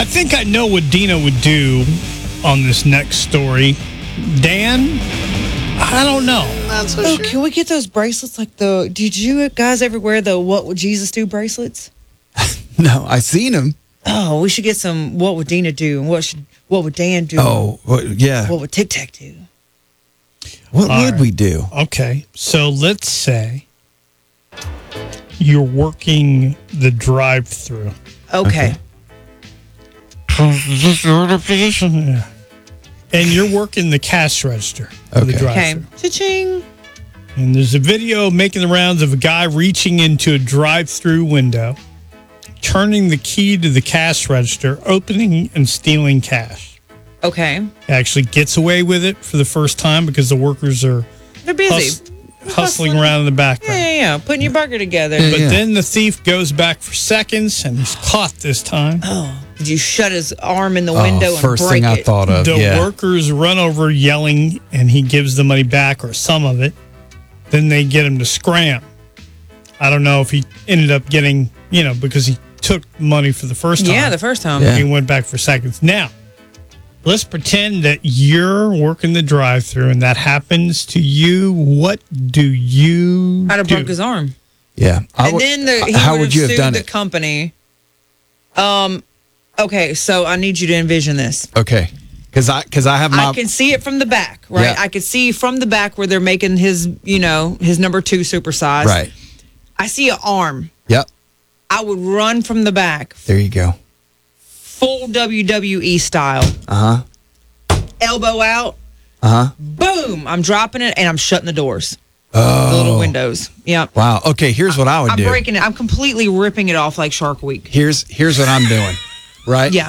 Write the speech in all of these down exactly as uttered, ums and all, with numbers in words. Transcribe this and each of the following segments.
I think I know what Dina would do on this next story. Dan, I don't know. Not so Oh, sure. can we get those bracelets? Like the, did you guys ever wear the What Would Jesus Do bracelets? No, I seen him. Oh, we should get some What Would Dina Do and what should what would Dan do? Oh, what, yeah. What would Tic Tac do? What All would right. we do? Okay, so let's say you're working the drive-through. Okay. Yeah. And you're working the cash register for the Okay. Okay. drive-through. Cha-ching. And there's a video making the rounds of a guy reaching into a drive-through window, turning the key to the cash register, opening and stealing cash. Okay. He actually gets away with it for the first time because the workers are They're busy. hus- hustling around in the Yeah, background. yeah, yeah. Putting your burger together. Yeah. But then the thief goes back for seconds and he's caught this time. Oh, did you shut his arm in the Oh, window and first break thing I it? thought of. The yeah. workers run over yelling and he gives the money back or some of it. Then they get him to scram. I don't know if he ended up getting, you know, because he took money for the first time. Yeah, the first time. Yeah. He went back for seconds. Now, let's pretend that you're working the drive-through and that happens to you. What do you I'd have do? broke his arm. Yeah. I And would- then the, he how would would you have sued done the it? company. Um, okay, so I need you to envision this. Okay. Because I, cause I have my. I can see it from the back, right? Yeah. I could see from the back where they're making his, you know, his number two supersize. Right. I see an arm. Yep. I would run from the back, There you go. full W W E style, Uh huh. elbow out, Uh huh. boom! I'm dropping it and I'm shutting the doors, Oh. the little windows. Yep. Wow. Okay. Here's what I would I'm do. breaking it. I'm completely ripping it off like Shark Week. Here's here's what I'm doing. Right. Yeah.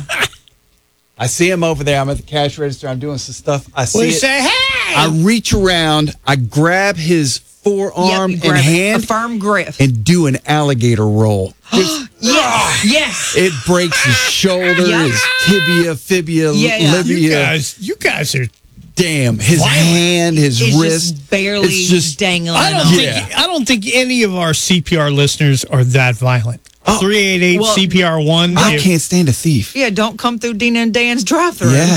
I see him over there. I'm at the cash register. I'm doing some stuff. I see Well, you it. say, hey! I reach around. I grab his forearm Yep, you and grab it. hand a firm grip. and do an alligator roll. Just, yes, yes. it breaks his shoulder, Yeah. his tibia, fibia, Yeah, yeah. you libia. guys, you guys are. Damn, his Violent. hand, his It's wrist. just barely It's just- dangling. I don't on. think. Yeah. I don't think any of our C P R listeners are that violent. Oh. Three eight eight Well, C P R one. I can't stand a thief. Yeah, don't come through Dina and Dan's drive-through. Yeah.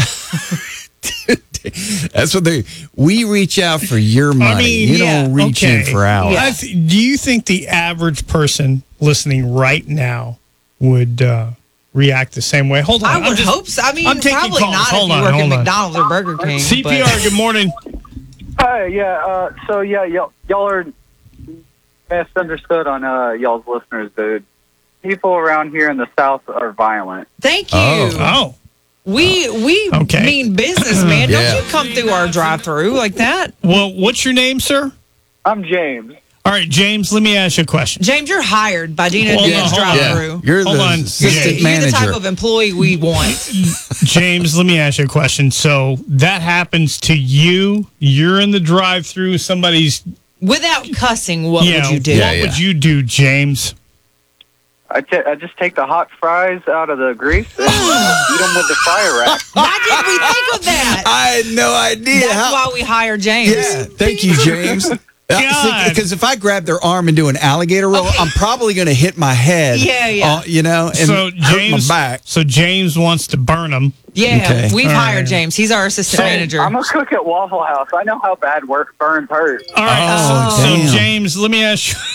That's what they. We reach out for your money. I mean, you yeah, don't reach okay. in for ours. Yeah. I th- do you think the average person listening right now would uh, react the same way? Hold on. I I'm would just- hope so. I mean, I'm taking probably calls. not Hold if you on, work at hold on. McDonald's or Burger King. C P R. but- Good morning. Hi, yeah. Uh, so yeah, y'all, y'all are misunderstood on uh, y'all's listeners, dude. People around here in the South are violent. Thank you. Oh. Oh, We we Okay. mean business, man. Yeah. Don't you come through our drive-through like that, well, what's your name, sir? I'm James. All right, James. Let me ask you a question. James? You're hired by Dina and Hold Dan's on, hold on. drive-through. You're Hold the on. assistant You're You're the manager. type of employee we want. James, let me ask you a question. So that happens to you. You're in the drive-through. Somebody's. Without cussing, what Yeah. would you do? Yeah, What would you do, James? I, t- I just take the hot fries out of the grease and eat them with the fryer rack. Why didn't we think of that? I had no idea. That's how, why we hire James. Yeah, thank you, James. God. Because if I grab their arm and do an alligator roll, I'm probably going to hit my head. Yeah, yeah. uh, you know, and so hurt James. my back. So James wants to burn them. Yeah, Okay. we've All hired right. James. He's our assistant manager. I'm a cook at Waffle House. I know how bad work burns hurt. All right. Oh, so, damn. James, let me ask you.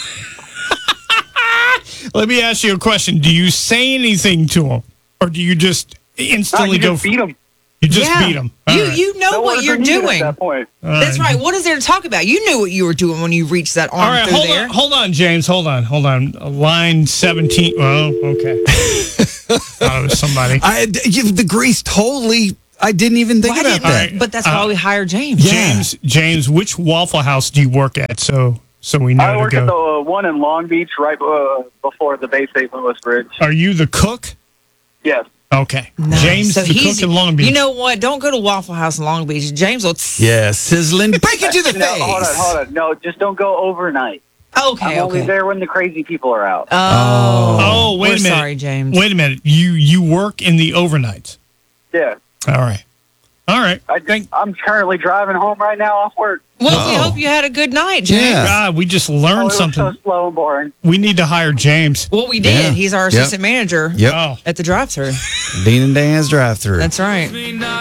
let me ask you a question. Do you say anything to him, or do you just No, instantly you go? just beat them. You just yeah. beat him. You you know No what words you're are needed doing. at that point. That's right. What is there to talk about? You knew what you were doing when you reached that arm All right, through hold there. on, hold on, James, hold on, hold on. Line seventeen. Well, okay. Thought it was somebody. I, you- the grease totally, I didn't even think Why about didn't- that. right. But that's Uh, why we hired James. Yeah. James, James, which Waffle House do you work at? So, so we know I to work go. at the uh, one in Long Beach right uh, before the Bay Saint Louis Bridge. Are you the cook? Yes. Okay, Nice. James, So the he's- cook in Long Beach. You know what? Don't go to Waffle House in Long Beach. James will. Yeah, sizzling. Break it to the No, face. hold on, hold on. No, just don't go overnight. Okay, I'm only okay. there when the crazy people are out. Oh, oh, wait we're a minute. sorry, James. Wait a minute. You you work in the overnights. yeah. All right. All right. I think I'm currently driving home right now off work. Well, we Oh. hope you had a good night, James. Yeah. God, we just Oh, learned it was something. so slow and boring. We need to hire James. Well, we did. Yeah. He's our Yep. assistant manager Yep. Oh. at the drive-thru. Dean and Dan's drive-through. That's right.